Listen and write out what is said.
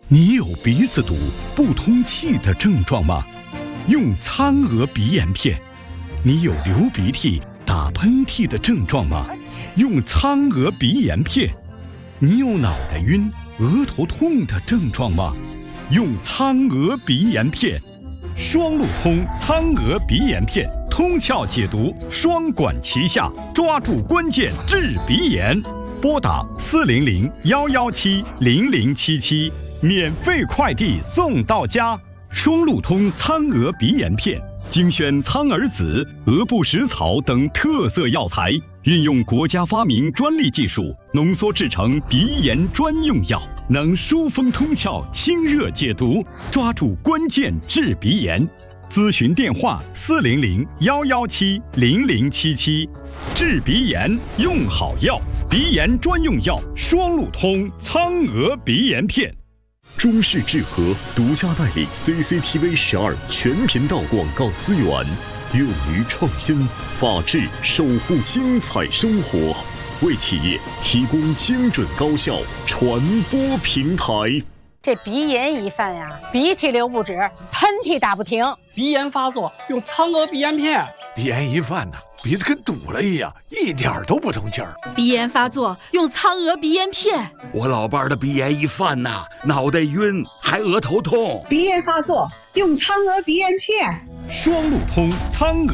你有鼻子堵、不通气的症状吗？用苍娥鼻炎片。你有流鼻涕、打喷嚏的症状吗？用苍娥鼻炎片。你有脑袋晕、额头痛的症状吗？用苍娥鼻炎片。双路通苍娥鼻炎片，通窍解毒，双管齐下，抓住关键治鼻炎。拨打400-117-0077，免费快递送到家。双路通苍娥鼻炎片，精选苍耳子、鹅不食草等特色药材，运用国家发明专利技术，浓缩制成鼻炎专用药，能疏风通窍、清热解毒，抓住关键治鼻炎。咨询电话400-117-0077。治鼻炎用好药，鼻炎专用药双路通苍娥鼻炎片。 中视智和独家代理 CCTV12全频道广告资源，用于创新、法治，守护精彩生活，为企业提供精准高效传播平台。 这鼻炎一犯呀，鼻涕流不止，喷嚏打不停。 鼻炎发作用苍娥鼻炎片。 鼻炎一犯呢，鼻子跟堵了一样，一点都不通气儿。 鼻炎发作用苍娥鼻炎片。 我老伴儿的鼻炎一犯呐，脑袋晕，还额头痛。 鼻炎发作用苍娥鼻炎片。 双路通苍娥